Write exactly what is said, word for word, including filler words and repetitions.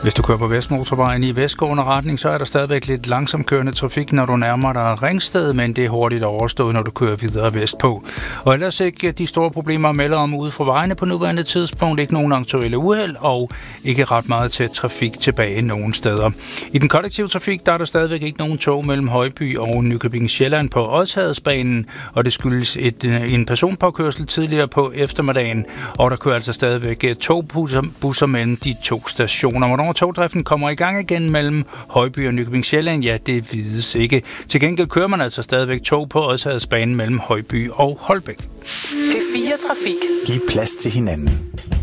Hvis du kører på Vestmotorvejen i vestgående retning, så er der stadigvæk lidt langsomt kørende trafik, når du nærmer dig Ringsted, men det er hurtigt overstået, når du kører videre vestpå. Og ellers ikke de store problemer melder om ude fra vejene på nuværende tidspunkt. Ikke nogen aktuelle uheld og ikke ret meget til trafik tilbage nogen steder. I den kollektive trafik, der er der stadigvæk ikke nogen tog mellem Højby og Nykøbing Sjælland på Odsherredsbanen, og det skyldes et, en personpåkørsel tidligere på eftermiddagen, og der kører altså stadigvæk togbusser busser mellem de to stationer. Hvornår togdriften kommer i gang igen mellem Højby og Nykøbing Sjælland, ja, det vides ikke. Til gengæld kører man altså stadigvæk tog på Odsherredsbanen mellem Højby og Holbæk. P fire Trafik. Giv plads til hinanden.